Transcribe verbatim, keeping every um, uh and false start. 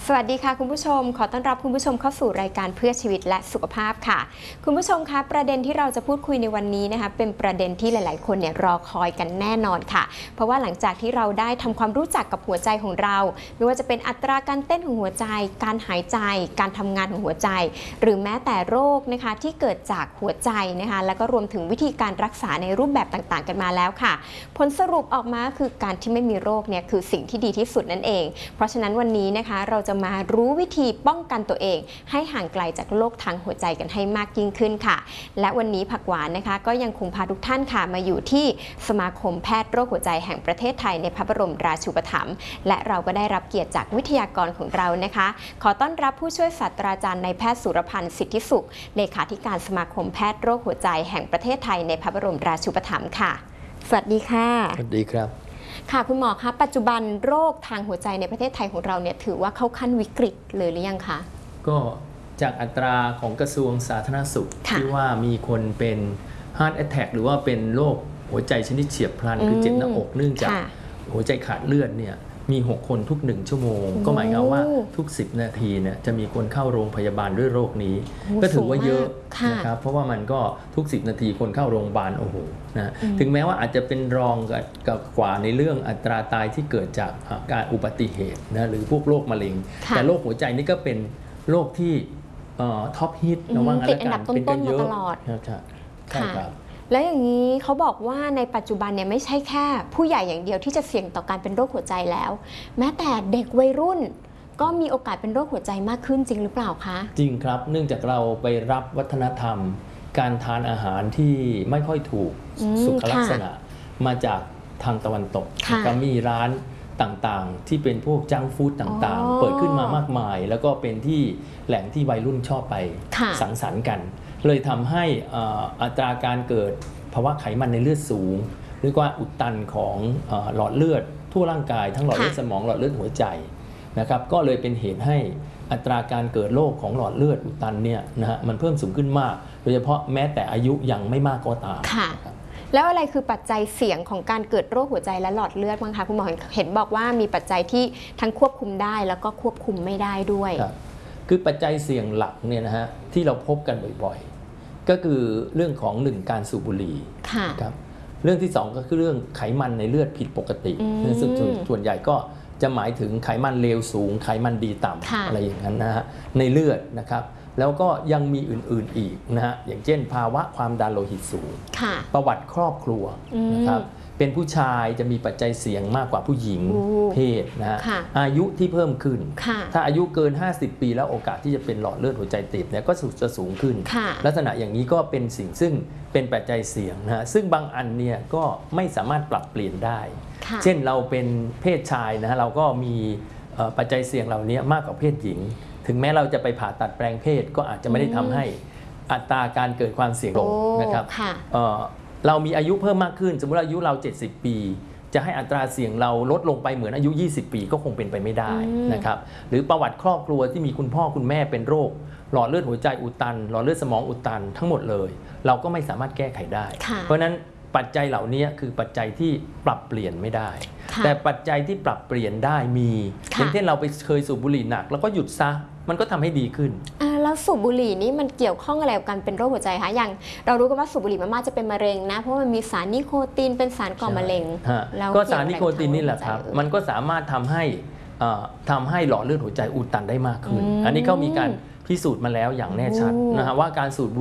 สวัสดีค่ะคุณผู้ชมขอต้อนรับคุณผู้ชมเข้าสู่รายการเพื่อชีวิตและสุขภาพค่ะคุณผู้ชมคะประเด็นที่เราจะพูดคุยในวันนี้นะคะเป็นประเด็นที่หลายๆคนเนี่ยรอคอยกันแน่นอนค่ะเพราะว่าหลังจากที่เราได้ทำความรู้จักกับหัวใจของเราไม่ว่าจะเป็นอัตราการเต้นของหัวใจการหายใจการทำงานของหัวใจหรือแม้แต่โรคนะคะที่เกิดจากหัวใจนะคะแล้วก็รวมถึงวิธีการรักษาในรูปแบบต่างๆกันมาแล้วค่ะผลสรุปออกมาคือการที่ไม่มีโรคเนี่ยคือสิ่งที่ดีที่สุดนั่นเองเพราะฉะนั้นวันนี้นะคะเราจะมารู้วิธีป้องกันตัวเองให้ห่างไกลจากโรคทางหัวใจกันให้มากยิ่งขึ้นค่ะและวันนี้ผักหวานนะคะก็ยังคงพาทุกท่านค่ะมาอยู่ที่สมาคมแพทย์โรคหัวใจแห่งประเทศไทยในพระบรมราชูปถัมภ์และเราก็ได้รับเกียรติจากวิทยากรของเรานะคะขอต้อนรับผู้ช่วยศาสตราจารย์นายแพทย์สุรพันธ์สิทธิสุขเลขาธิการสมาคมแพทย์โรคหัวใจแห่งประเทศไทยในพระบรมราชูปถัมภ์ค่ะสวัสดีค่ะสวัสดีครับค่ะคุณหมอคะปัจจุบันโรคทางหัวใจในประเทศไทยของเราเนี่ยถือว่าเข้าขั้นวิกฤตเลยหรือยังคะก็จากอัตราของกระทรวงสาธารณสุขที่ว่ามีคนเป็น Heart Attack หรือว่าเป็นโรคหัวใจชนิดเฉียบพลันคือเจ็บหน้าอกเนื่องจากหัวใจขาดเลือดเนี่ยมีหกคนทุกหนึ่งชั่วโมงก็หมายความว่าทุกสิบนาทีเนี่ยจะมีคนเข้าโรงพยาบาลด้วยโรคนี้ก็ถือว่าเยอะนะครับเพราะว่ามันก็ทุกสิบนาทีคนเข้าโรงพยาบาลโอ้โหนะถึงแม้ว่าอาจจะเป็นรองกับกว่าในเรื่องอัตราตายที่เกิดจากการอุบัติเหตุนะหรือพวกโรคมะเร็งแต่โรคหัวใจนี่ก็เป็นโรคที่ท็อปฮิตนะว่างั้นแล้วกันเป็นกันเยอะใช่ครับแล้วอย่างนี้เขาบอกว่าในปัจจุบันเนี่ยไม่ใช่แค่ผู้ใหญ่อย่างเดียวที่จะเสี่ยงต่อการเป็นโรคหัวใจแล้วแม้แต่เด็กวัยรุ่นก็มีโอกาสเป็นโรคหัวใจมากขึ้นจริงหรือเปล่าคะจริงครับเนื่องจากเราไปรับวัฒนธรรมการทานอาหารที่ไม่ค่อยถูกสุขลักษณะมาจากทางตะวันตกก็มีร้านต่างๆที่เป็นพวกจังก์ฟู้ดต่างๆเปิดขึ้นมามากมายแล้วก็เป็นที่แหล่งที่วัยรุ่นชอบไปสังสรรค์กันเลยทำให้อัตราการเกิดภาวะไขมันในเลือดสูงหรือว่าอุดตันของหลอดเลือดทั่วร่างกายทั้งหลอดเลือดสมองหลอดเลือดหัวใจนะครับก็เลยเป็นเหตุให้อัตราการเกิดโรคของหลอดเลือดอุดตันเนี่ยนะฮะมันเพิ่มสูงขึ้นมากโดยเฉพาะแม้แต่อายุยังไม่มากก็ตามแล้วอะไรคือปัจจัยเสี่ยงของการเกิดโรคหัวใจและหลอดเลือดบ้างคะคุณหมอเห็นบอกว่ามีปัจจัยที่ทั้งควบคุมได้แล้วก็ควบคุมไม่ได้ด้วยคือปัจจัยเสี่ยงหลักเนี่ยนะฮะที่เราพบกันบ่อยๆก็คือเรื่องของหนึ่งการสูบบุหรี่ครับเรื่องที่สองก็คือเรื่องไขมันในเลือดผิดปกติซึ่งส่วนใหญ่ก็จะหมายถึงไขมันเลวสูงไขมันดีต่ำอะไรอย่างนั้นนะฮะในเลือดนะครับแล้วก็ยังมีอื่นๆอีกนะฮะอย่างเช่นภาวะความดันโลหิตสูงประวัติครอบครัวนะครับเป็นผู้ชายจะมีปัจจัยเสี่ยงมากกว่าผู้หญิงเพศนะฮะอายุที่เพิ่มขึ้นถ้าอายุเกินห้าสิบปีแล้วโอกาสที่จะเป็นหลอดเลือดหัวใจตีบเนี่ยก็จะสูงขึ้นลักษณะอย่างนี้ก็เป็นสิ่งซึ่งเป็นปัจจัยเสี่ยงนะฮะซึ่งบางอันเนี่ยก็ไม่สามารถปรับเปลี่ยนได้เช่นเราเป็นเพศชายนะฮะเราก็มีปัจจัยเสี่ยงเหล่านี้มากกว่าเพศหญิงถึงแม้เราจะไปผ่าตัดแปลงเพศก็อาจจะไม่ได้ทำให้อัตราการเกิดความเสี่ยงลงนะครับเรามีอายุเพิ่มมากขึ้นสมมติอายุเราเจ็ดสิบปีจะให้อัตราเสี่ยงเราลดลงไปเหมือนอายุยี่สิบปีก็คงเป็นไปไม่ได้นะครับหรือประวัติครอบครัวที่มีคุณพ่อคุณแม่เป็นโรคหลอดเลือดหัวใจอุดตันหลอดเลือดสมองอุดตันทั้งหมดเลยเราก็ไม่สามารถแก้ไขได้เพราะฉะนั้นปัจจัยเหล่านี้คือปัจจัยที่ปรับเปลี่ยนไม่ได้แต่ปัจจัยที่ปรับเปลี่ยนได้มีอย่างเช่นเราไปเคยสูบบุหรี่หนักแล้วก็หยุดซะมันก็ทำให้ดีขึ้นแล้วสูบบุหรี่นี่มันเกี่ยวข้องอะไรกับการเป็นโรคหัวใจคะอย่างเรารู้กันว่าสูบบุหรี่มากๆจะเป็นมะเร็งนะเพราะมันมีสารนิโคตินเป็นสารก่อมะเร็งก็สารนิโคตินนี่แหละครับมันก็สามารถทำให้ทำให้หลอดเลือดหัวใจอุดตันได้มากขึ้นอันนี้เขามีการพิสูจน์มาแล้วอย่างแน่ชัดนะฮะว่าการสูบ